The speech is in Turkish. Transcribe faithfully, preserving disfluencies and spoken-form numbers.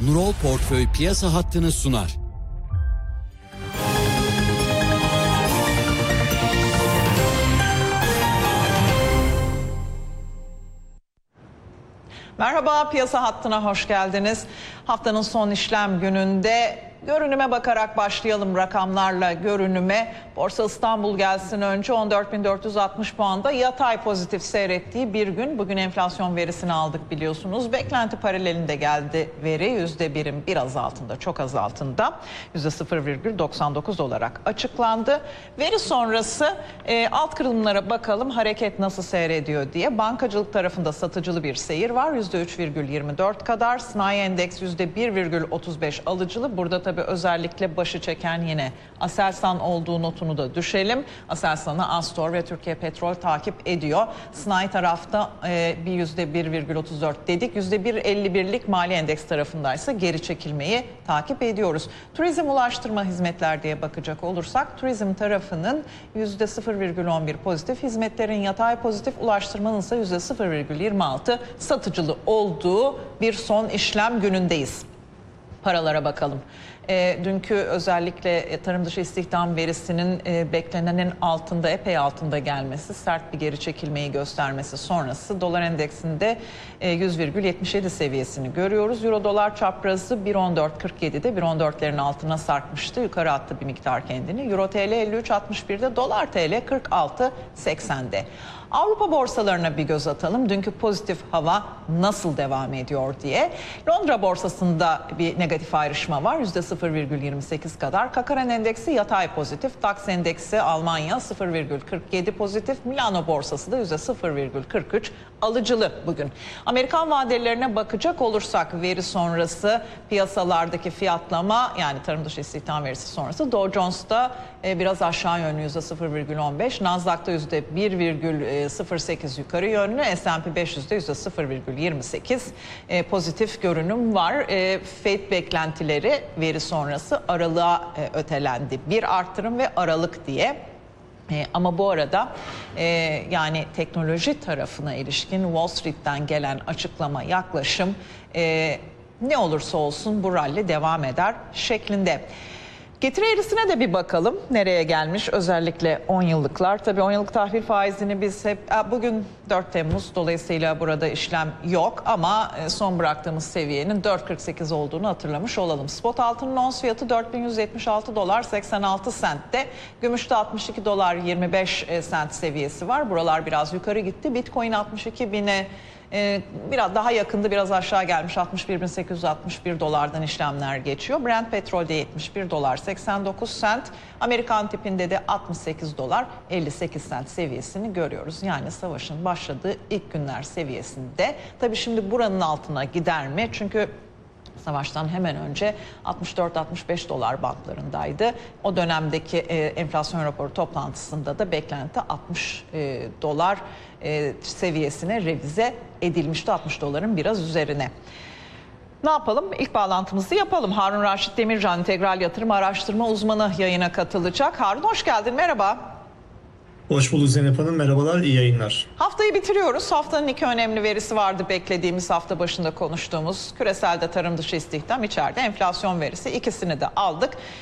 Nurol Portföy piyasa hattını sunar. Merhaba, piyasa hattına hoş geldiniz. Haftanın son işlem gününde görünüme bakarak başlayalım rakamlarla görünüme. Borsa İstanbul gelsin önce on dört bin dört yüz altmış puanda yatay pozitif seyrettiği bir gün. Bugün enflasyon verisini aldık biliyorsunuz. Beklenti paralelinde geldi veri. Yüzde birin biraz altında, çok az altında. Yüzde sıfır virgül doksan dokuz olarak açıklandı. Veri sonrası e, alt kırılımlara bakalım hareket nasıl seyrediyor diye. Bankacılık tarafında satıcılı bir seyir var. Yüzde üç virgül yirmi dört kadar. Sanayi endeks yüzde bir virgül otuz beş alıcılı. Burada tabii özellikle başı çeken yine Aselsan olduğu notunu da düşelim. Aselsan'ı Astor ve Türkiye Petrol takip ediyor. Sanayi tarafta e, bir yüzde bir virgül otuz dört dedik. Yüzde bir virgül elli birlik mali endeks tarafındaysa geri çekilmeyi takip ediyoruz. Turizm ulaştırma hizmetler diye bakacak olursak turizm tarafının yüzde sıfır virgül on bir pozitif, hizmetlerin yatay pozitif, ulaştırmanın ise yüzde sıfır virgül yirmi altı satıcılı olduğu bir son işlem günündeyiz. Paralara bakalım. E, dünkü özellikle e, tarım dışı istihdam verisinin e, beklenenin altında, epey altında gelmesi, sert bir geri çekilmeyi göstermesi sonrası dolar endeksinde e, yüz virgül yetmiş yedi seviyesini görüyoruz. Euro dolar çaprazı bir virgül on dört kırk yedi'de bir virgül on dörtlerin altına sarkmıştı. Yukarı attı bir miktar kendini. Euro T L elli üç altmış bir'de, dolar T L kırk altı seksen'de. Avrupa borsalarına bir göz atalım. Dünkü pozitif hava nasıl devam ediyor diye. Londra borsasında bir negatif ayrışma var. yüzde sıfır virgül yirmi sekiz kadar. Kakaren endeksi yatay pozitif. DAX endeksi Almanya sıfır virgül kırk yedi pozitif. Milano borsası da yüzde sıfır virgül kırk üç alıcılı bugün. Amerikan vadelerine bakacak olursak veri sonrası piyasalardaki fiyatlama, yani tarım dışı istihdam verisi sonrası Dow Jones'ta e, biraz aşağı yönlü yüzde sıfır virgül on beş. Nasdaq'ta yüzde bir virgül sıfır sekiz yukarı yönlü, S and P beş yüz'de yüzde sıfır virgül yirmi sekiz e, pozitif görünüm var. E, Fed beklentileri veri sonrası aralığa e, ötelendi. Bir artırım ve aralık diye. E, ama bu arada e, yani teknoloji tarafına ilişkin Wall Street'ten gelen açıklama, yaklaşım e, ne olursa olsun bu rally devam eder şeklinde. Getiri eğrisine de bir bakalım. Nereye gelmiş? Özellikle on yıllıklar. Tabii on yıllık tahvil faizini biz hep... Bugün dört Temmuz, dolayısıyla burada işlem yok. Ama son bıraktığımız seviyenin dört virgül kırk sekiz olduğunu hatırlamış olalım. Spot altının ons fiyatı dört bin yüz yetmiş altı dolar seksen altı sentte. Gümüşte altmış iki dolar yirmi beş sent seviyesi var. Buralar biraz yukarı gitti. Bitcoin altmış iki bine... Ee, biraz daha yakında, biraz aşağı gelmiş, altmış bir bin sekiz yüz altmış bir dolardan işlemler geçiyor. Brent petrolde yetmiş bir dolar seksen dokuz sent, Amerikan tipinde de altmış sekiz dolar elli sekiz sent seviyesini görüyoruz. Yani savaşın başladığı ilk günler seviyesinde. Tabii şimdi buranın altına gider mi? Çünkü savaştan hemen önce altmış dört altmış beş dolar bantlarındaydı. O dönemdeki e, enflasyon raporu toplantısında da beklenti altmış e, dolar e, seviyesine revize edilmişti. altmış doların biraz üzerine. Ne yapalım? İlk bağlantımızı yapalım. Harun Raşit Demircan, İntegral Yatırım Araştırma Uzmanı yayına katılacak. Harun hoş geldin, merhaba. Hoş bulduk Zeynep Hanım, merhabalar, iyi yayınlar. Haftayı bitiriyoruz. Haftanın iki önemli verisi vardı beklediğimiz, hafta başında konuştuğumuz. Küreselde tarım dışı istihdam, içeride enflasyon verisi. İkisini de aldık.